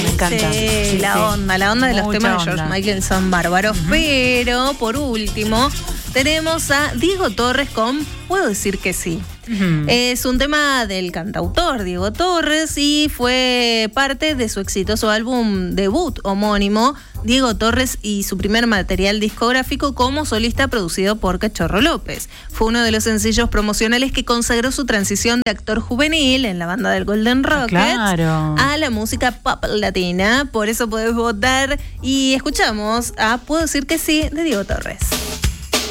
me encanta. Sí, la onda de los Mucha temas de onda. George Michael son bárbaros. Pero, por último, tenemos a Diego Torres con Puedo decir que sí. Es un tema del cantautor Diego Torres y fue parte de su exitoso álbum debut homónimo, Diego Torres y su primer material discográfico como solista producido por Cachorro López. Fue uno de los sencillos promocionales que consagró su transición de actor juvenil en la banda del Golden Rockets a la música pop latina. Por eso podés votar y escuchamos a Puedo decir que sí de Diego Torres.